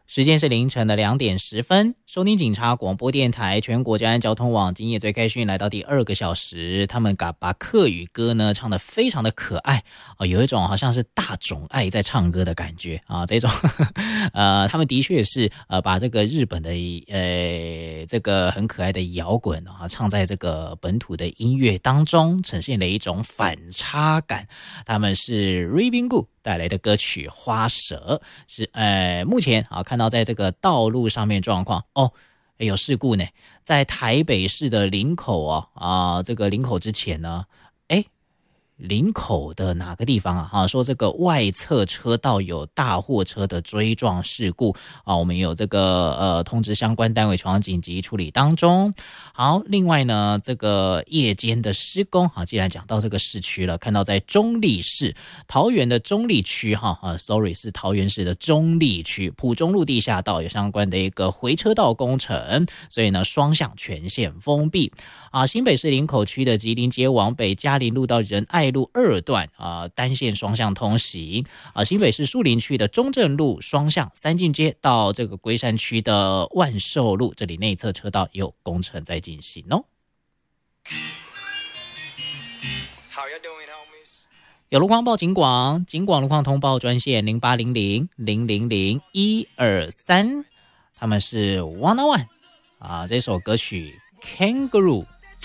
时间是凌晨的2点10分，收听警察广播电台全国交通交通网，今夜最开讯来到第2个小时，他们把客语歌呢唱得非常的可爱有一种好像是大种爱在唱歌的感觉这种他们的确是把这个日本的这个很可爱的摇滚唱在这个本土的音乐当中，呈现了一种反差感。他们是 Ribbing Good 带来的歌曲花蛇，是目前看到在这个道路上面状况有事故呢，在台北市的林口这个林口之前呢林口的哪个地方说这个外侧车道有大货车的追撞事故我们有这个通知相关单位前往紧急处理当中。好，另外呢这个夜间的施工既然讲到这个市区了，看到在中坜市桃园的中坜区sorry 是桃园市的中坜区埔中路地下道有相关的一个回车道工程，所以呢双向全线封闭新北市林口区的吉林街往北嘉林路到仁爱路2段单线双向通行新北市树林区的中正路双向三进街到这个龟山区的万寿路，这里内侧车道也有工程在进行有路况报警广路况通报专线0800-000-123，他们是 One on One这首歌曲 Kangaroo